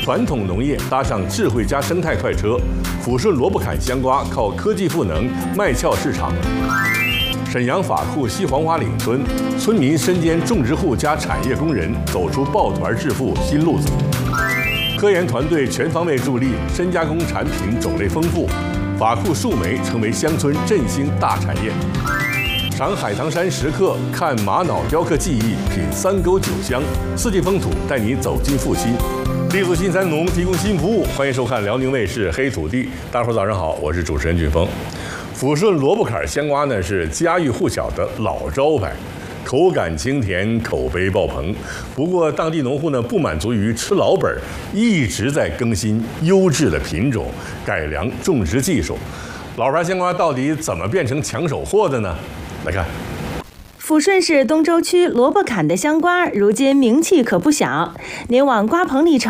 传统农业搭上智慧加生态快车，抚顺萝卜坎香瓜靠科技赋能卖俏市场。沈阳法库西黄花岭村村民身兼种植户加产业工人，走出抱团致富新路子。科研团队全方位助力深加工产品种类丰富，法库树莓成为乡村振兴大产业。赏海棠山石刻，看玛瑙雕刻技艺，品三沟酒香，四季风土带你走进阜新。立足新三农，提供新服务，欢迎收看辽宁卫视《黑土地》。大伙早上好，我是主持人俊峰。抚顺萝卜坎香瓜呢是家喻户晓的老招牌，口感清甜，口碑爆棚。不过当地农户呢不满足于吃老本，一直在更新优质的品种，改良种植技术。老牌香瓜到底怎么变成抢手货的呢？来看。 抚顺市东周区萝卜坎的香瓜，如今名气可不小。您往瓜棚里瞅。